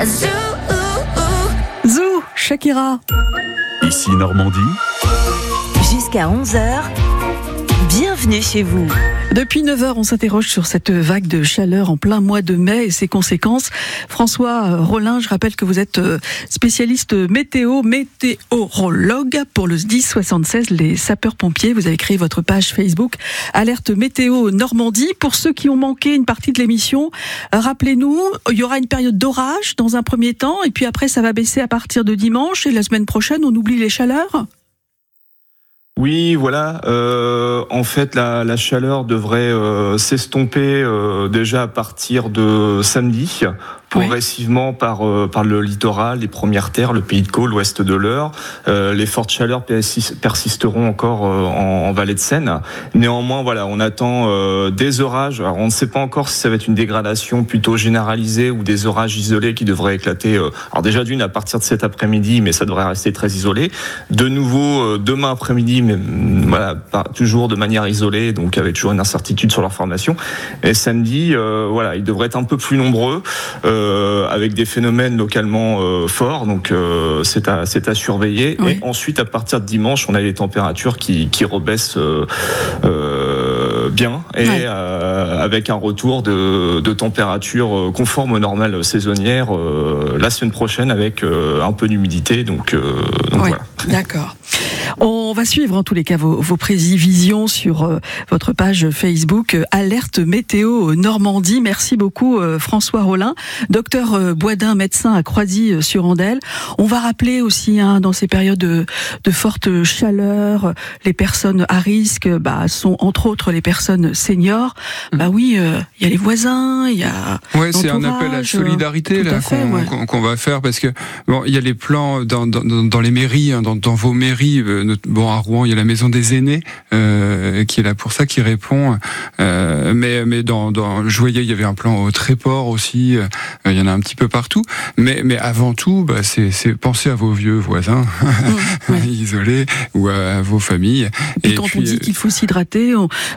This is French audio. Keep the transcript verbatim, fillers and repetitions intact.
Zou, Zou, Shakira. Ici Normandie. Jusqu'à onze heures, bienvenue chez vous. Depuis neuf heures, on s'interroge sur cette vague de chaleur en plein mois de mai et ses conséquences. François Rollin, je rappelle que vous êtes spécialiste météo, météorologue pour le S D I S soixante-seize, les sapeurs-pompiers. Vous avez créé votre page Facebook Alerte Météo Normandie. Pour ceux qui ont manqué une partie de l'émission, rappelez-nous, il y aura une période d'orage dans un premier temps et puis après ça va baisser à partir de dimanche et la semaine prochaine on oublie les chaleurs ? Oui, voilà. Euh, en fait, la, la chaleur devrait euh, s'estomper euh, déjà à partir de samedi, progressivement oui. par euh, par le littoral, les premières terres, le Pays de Caux, l'ouest de l'Eure. Euh, les fortes chaleurs persisteront encore euh, en, en vallée de Seine. Néanmoins, voilà, on attend euh, des orages. Alors, on ne sait pas encore si ça va être une dégradation plutôt généralisée ou des orages isolés qui devraient éclater. Euh, alors déjà d'une à partir de cet après-midi, mais ça devrait rester très isolé. De nouveau euh, demain après-midi, mais voilà, pas, toujours de manière isolée, donc avec toujours une incertitude sur leur formation. Et samedi, euh, voilà, ils devraient être un peu plus nombreux. Euh, Euh, avec des phénomènes localement euh, forts, donc euh, c'est à c'est à surveiller. Oui. Et ensuite, à partir de dimanche, on a les températures qui qui rebaissent euh, euh, bien et ouais. euh, avec un retour de de température conforme aux normales saisonnières euh, la semaine prochaine avec euh, un peu d'humidité. Donc, euh, donc oui. voilà. D'accord. On va suivre en tous les cas vos, vos prévisions sur euh, votre page Facebook euh, Alerte Météo Normandie. Merci beaucoup euh, François Rollin, docteur euh, Boisdin, médecin à Croisy-sur-Andelle. On va rappeler aussi hein, dans ces périodes de, de forte chaleur, euh, les personnes à risque bah, sont entre autres les personnes seniors. Mmh. Bah oui, il euh, y a les voisins, il y a ouais, c'est un appel à la solidarité là, fait, qu'on, ouais. qu'on, qu'on va faire parce que bon, il y a les plans dans, dans, dans les mairies, hein, dans, dans vos mairies. Euh, Bon, à Rouen, il y a la maison des aînés euh, qui est là pour ça, qui répond. Euh, mais mais dans, dans je voyais, il y avait un plan au Tréport aussi. Euh, il y en a un petit peu partout. Mais mais avant tout, bah, c'est c'est penser à vos vieux voisins mmh, ouais. isolés ou à, à vos familles. Et, et quand puis, on dit qu'il faut s'hydrater, on,